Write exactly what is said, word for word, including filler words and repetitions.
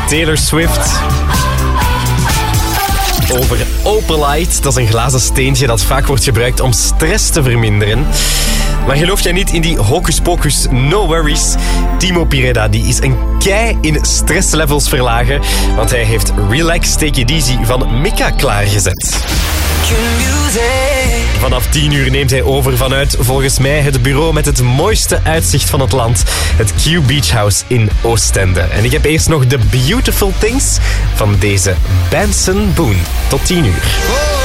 Taylor Swift. Over Opalite. Dat is een glazen steentje dat vaak wordt gebruikt om stress te verminderen. Maar geloof jij niet in die hocus pocus, no worries? Timo Pireda die is een kei in stresslevels verlagen, want hij heeft Relax, Take It Easy van Mika klaargezet. Vanaf tien uur neemt hij over vanuit, volgens mij, het bureau met het mooiste uitzicht van het land. Het Q Beach House in Oostende. En ik heb eerst nog The Beautiful Things van deze Benson Boone. Tot tien uur.